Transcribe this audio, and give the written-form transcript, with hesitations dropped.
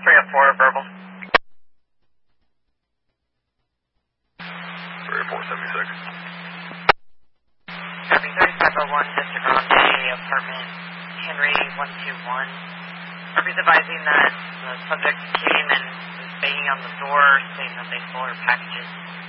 304 verbal. 30476. Copy 3501, District Grande, apartment Henry 121. Property's advising that the subject came and was banging on the door saying that they stole her packages.